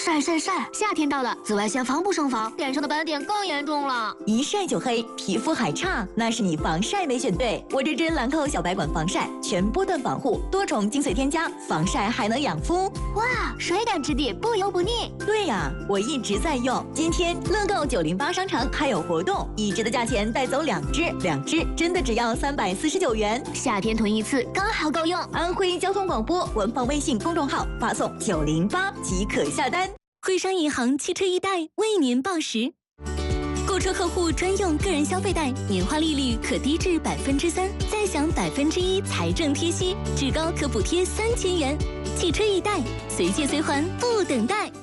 晒，夏天到了，紫外线防不胜防，脸上的斑点更严重了。 一晒就黑，皮肤还差，那是你防晒没选对。我这支兰蔻小白管防晒，全波段防护，多重精粹添加，防晒还能养肤。 哇，水感质地，不油不腻。 对呀，我一直在用。今天乐购908商城还有活动，一支的价钱带走2支真的只要349元。 夏天囤一次刚好够用。 安徽交通广播官方微信公众号发送908即可下单。 徽商银行汽车一贷为您报时，购车客户专用个人消费贷，年化利率可低至3%，再享1%财政贴息，至高可补贴3000元。汽车一贷，随借随还，不等待。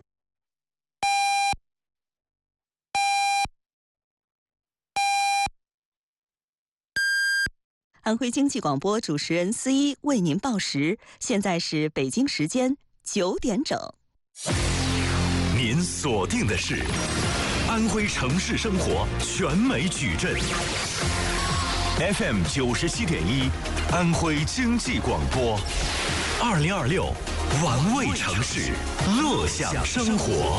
安徽经济广播主持人思一为您报时，现在是北京时间9点整。 您锁定的是安徽城市生活全美矩阵 FM 97.1，安徽经济广播，2026玩味城市，乐享生活。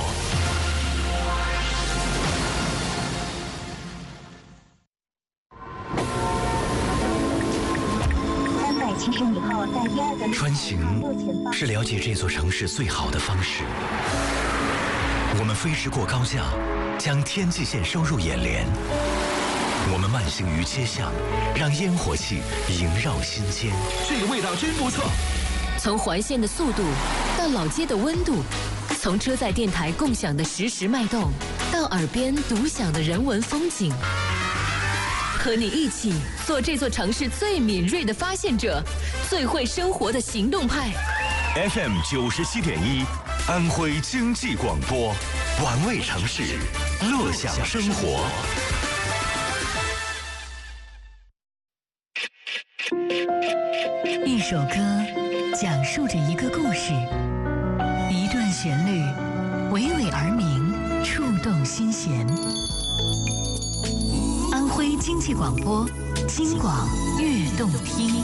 穿行是了解这座城市最好的方式。我们飞驰过高架，将天际线收入眼帘。我们慢行于街巷，让烟火气萦绕心间。 这个味道真不错。 从环线的速度到老街的温度，从车载电台共享的实时脉动，到耳边独享的人文风景。和你一起做这座城市最敏锐的发现者，最会生活的行动派。 FM 97.1，安徽经济广播，玩味城市，乐享生活。 一首歌讲述着一个故事，一段旋律娓娓而明，触动心弦。安徽经济广播，京广悦动听。